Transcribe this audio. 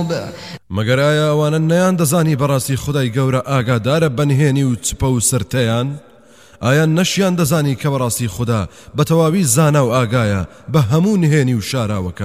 مەگەر ئایا ئەوانە نەیان دەزانی بەڕاستی خودای گەورە ئاگادارە بەنهێنی و چپە و سرتەیان؟ ئایا نەشیان دەزانی کە بەڕاستی خوددا بە تەواوی زانا و ئاگایە بە هەموو نهێنی و شاراوەکە؟